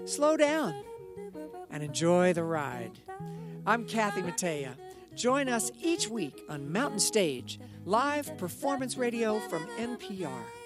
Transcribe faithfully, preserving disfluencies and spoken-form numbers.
slow down and enjoy the ride. I'm Kathy Mattea. Join us each week on Mountain Stage, live performance radio from N P R.